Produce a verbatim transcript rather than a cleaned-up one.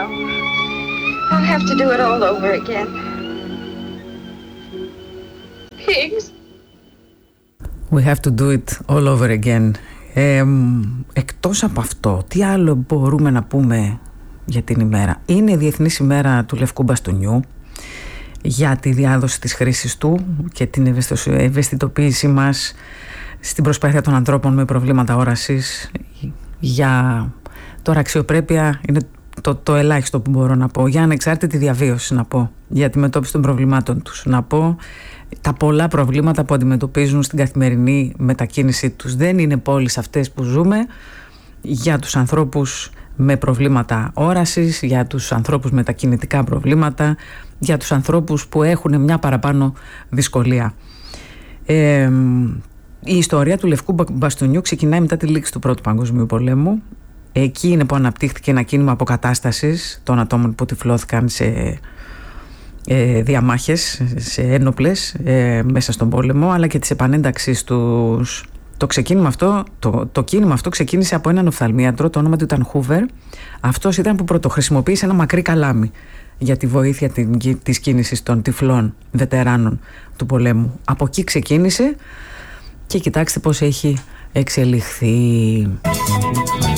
now. I'll have to do it all over again. Pigs. We have to do it all over again. Ε, εκτός από αυτό, τι άλλο μπορούμε να πούμε για την ημέρα? Είναι η Διεθνής ημέρα του Λευκού Μπαστούνιου, για τη διάδοση της χρήσης του και την ευαισθητοποίησή μας στην προσπάθεια των ανθρώπων με προβλήματα όρασης. Για τώρα αξιοπρέπεια είναι το, το ελάχιστο που μπορώ να πω. Για ανεξάρτητη διαβίωση να πω, για τη μετώπιση των προβλημάτων τους να πω, τα πολλά προβλήματα που αντιμετωπίζουν στην καθημερινή μετακίνησή τους. Δεν είναι πόλεις αυτές που ζούμε. Για τους ανθρώπους με προβλήματα όρασης, για τους ανθρώπους με τα κινητικά προβλήματα, για τους ανθρώπους που έχουν μια παραπάνω δυσκολία. Ε, η ιστορία του Λευκού Μπαστούνιου ξεκινάει μετά τη λήξη του Πρώτου Παγκοσμίου Πολέμου. Εκεί είναι που αναπτύχθηκε ένα κίνημα αποκατάστασης των ατόμων που τυφλώθηκαν σε ε, διαμάχες, σε ένοπλες ε, μέσα στον πόλεμο, αλλά και της επανένταξης τους. Το, ξεκίνημα αυτό, το, το κίνημα αυτό ξεκίνησε από έναν οφθαλμίατρο, το όνομα του ήταν Χούβερ. Αυτός ήταν που πρωτοχρησιμοποίησε ένα μακρύ καλάμι για τη βοήθεια την, της κίνησης των τυφλών βετεράνων του πολέμου. Από εκεί ξεκίνησε και κοιτάξτε πώς έχει εξελιχθεί.